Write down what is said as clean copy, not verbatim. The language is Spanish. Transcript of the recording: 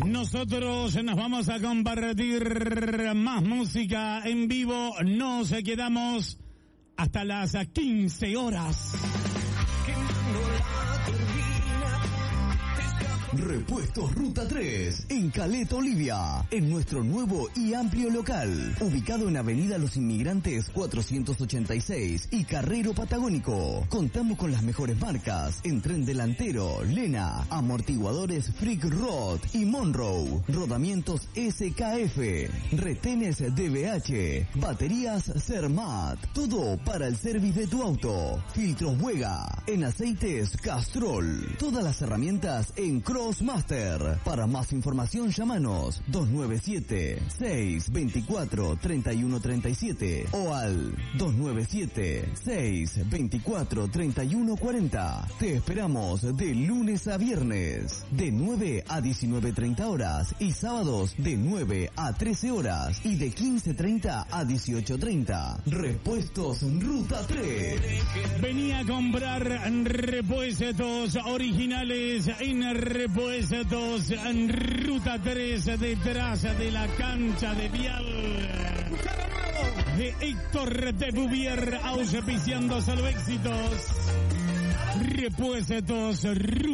Nosotros nos vamos a compartir más música en vivo. Nos quedamos hasta las 15 horas. Repuestos Ruta 3, en Caleta, Olivia, en nuestro nuevo y amplio local, ubicado en Avenida Los Inmigrantes 486 y Carrero Patagónico. Contamos con las mejores marcas en tren delantero, Lena, amortiguadores Freak Rod y Monroe, rodamientos SKF, retenes DBH, baterías Zermatt, todo para el service de tu auto, filtros Buega, en aceites Castrol, todas las herramientas en Crossmaster. Para más información llámanos 297-624-3137 o al 297-624-3140. Te esperamos de lunes a viernes de 9 a 19:30 horas y sábados de 9 a 13 horas y de 15:30 a 18:30. Repuestos Ruta 3. Vení a comprar repuestos originales en Repuestos en Ruta 3, detrás de la cancha de Vial. De Héctor de Bouvier, auspiciando solo éxitos. Repuestos Ruta